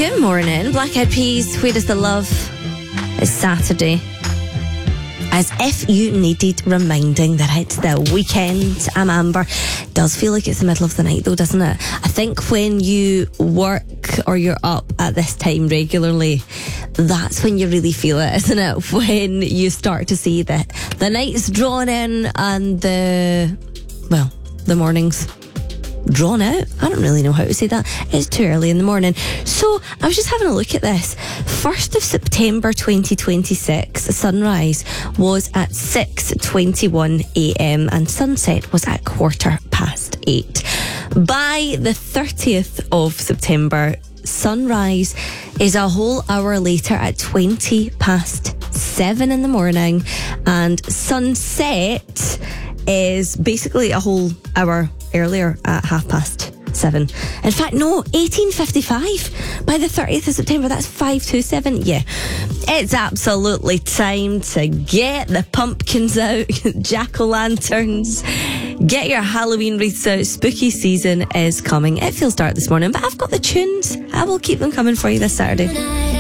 Good morning, Black Eyed Peas, Where Is the Love? It's Saturday. As if you needed reminding that it's the weekend. I'm Amber. It does feel like it's the middle of the night though, doesn't it? I think when you work or you're up at this time regularly, that's when you really feel it, isn't it? When you start to see that the night's drawn in and the morning's drawn out. I don't really know how to say that. It's too early in the morning. So I was just having a look at this. 1st of September 2026, the sunrise was at 6:21 a.m. and sunset was at 8:15. By the 30th of September, sunrise is a whole hour later at 7:20 in the morning, and sunset is basically a whole hour earlier at 7:30. In fact, no, 18:55 by the 30th of September. That's 5:27. Yeah, it's absolutely time to get the pumpkins out, jack-o'-lanterns, get your Halloween wreaths out. Spooky season is coming. It feels dark this morning, but I've got the tunes. I will keep them coming for you this Saturday.